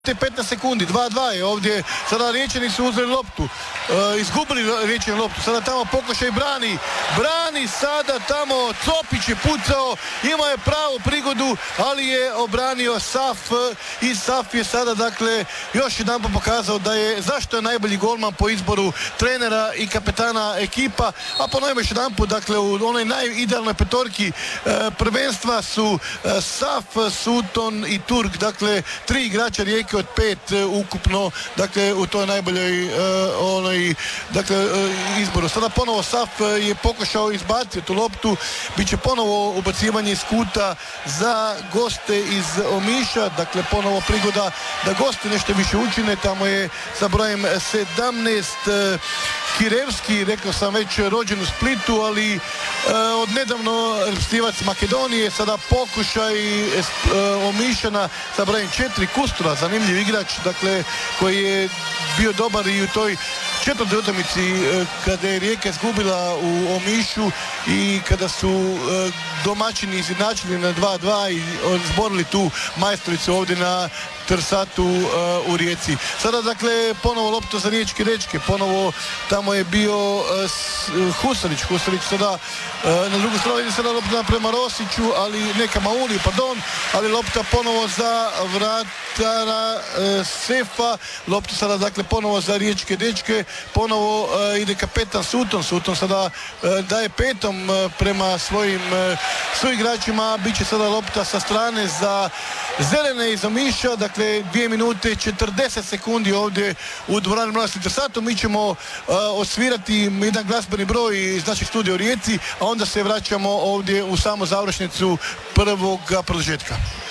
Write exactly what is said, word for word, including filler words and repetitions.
petnaest sekundi, dva dva je ovdje, sada Riječani su uzeli loptu, e, izgubili Riječani loptu, sada tamo pokušaj brani, brani sada tamo, Copić je pucao, ima je pravu prigodu, ali je obranio Saf i Saf je sada dakle još jedan pokazao da je, zašto je najbolji golman po izboru trenera i kapetana ekipa, a ponovimo još jedan put, dakle u onoj najidealnoj petorki e, prvenstva su e, Saf, Sutton i Turk, dakle tri igrača Rijeke od pet uh, ukupno, dakle u toj najboljoj uh, onoj, dakle uh, izboru. Sada ponovo Saf uh, je pokušao izbaciti tu loptu, bit će ponovo ubacivanje iz kuta za goste iz Omiša, dakle ponovo prigoda da gosti nešto više učine, tamo je sa brojem sedamnaest uh, Kirevski, rekao sam već rođen u Splitu, ali uh, odnedavno reprezentativac Makedonije, sada pokušaj uh, Omišana sa brojem četiri Kustura, zanimljiv igrač, dakle koji je bio dobar i u toj četvrtoj utakmici kada je Rijeka izgubila u Omišu i kada su domaćini izjednačili na dva dva i zborili tu majstoricu ovdje na Trsatu uh, u Rijeci. Sada dakle ponovo lopta za riječke dečke, ponovo tamo je bio uh, Husarić, Husarić sada uh, na drugu stranu ide sada lopta prema Rosiću, ali neka Mauli, pardon, ali lopta ponovo za vratara uh, Sefa, lopta sada dakle ponovo za riječke dečke, ponovo uh, ide kapetan Sutton, Sutton sada uh, daje petom uh, prema svojim uh, suigračima, bit će sada lopta sa strane za zelene iz Omiša, dakle dvije minute četrdeset sekundi ovdje u dvorani Mladosti Trsatu. Mi ćemo uh, osvirati jedan glazbeni broj iz naših studija u Rijeci, a onda se vraćamo ovdje u samu završnicu prvog produžetka.